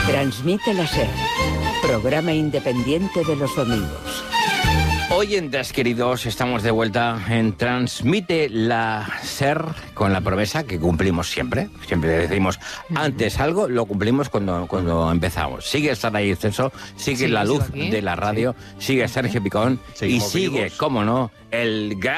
Transmite la SER, programa independiente de los domingos. Oyentes queridos, estamos de vuelta en Transmite la SER con la promesa que cumplimos siempre. Siempre decimos antes algo, lo cumplimos cuando empezamos. Sigue Sara Censo, sigue la luz de la radio, sigue Sergio Picón y sigue, cómo no, el gran